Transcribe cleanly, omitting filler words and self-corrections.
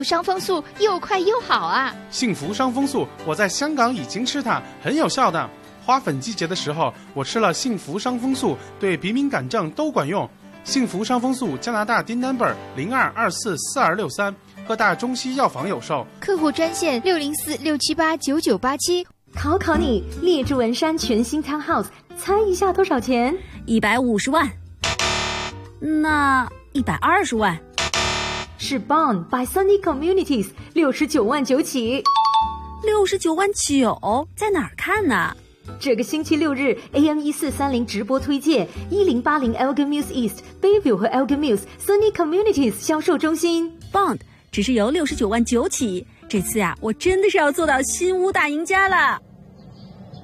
伤风素又快又好啊！ 幸福伤风素，我在香港已经吃它，很有效的。花粉季节的时候，我吃了幸福伤风素，对鼻敏感症都管用。幸福伤风素，加拿大DIN number 02244263，各大中西药房有售。 客户专线604-678-9987。 考你，列治文山全新 townhouse， 猜一下多少钱 ？150万。那120万。 是 Bond by Sunny Communities， 69万9起。 69万9，在哪儿看呢？ 这个星期6日 AM1430 直播推荐1080 Elgin Mills East、Bayview 和 Elgin Mills Sunny Communities 销售中心。 Bond 只是由69万9起，这次啊，我真的是要做到新屋大赢家了。